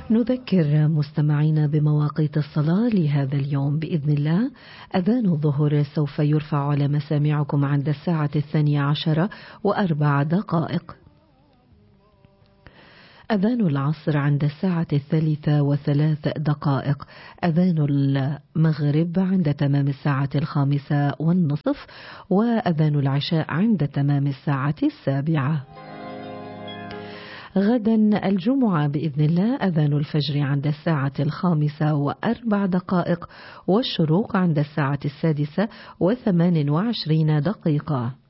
نذكر مستمعينا بمواقيت الصلاة لهذا اليوم بإذن الله. أذان الظهر سوف يرفع على مسامعكم عند الساعة 12:04. أذان العصر عند الساعة 3:03. أذان المغرب عند تمام الساعة 5:30. وأذان العشاء عند تمام الساعة 7. غدا الجمعة بإذن الله أذان الفجر عند الساعة 5:04. والشروق عند الساعة 6:28.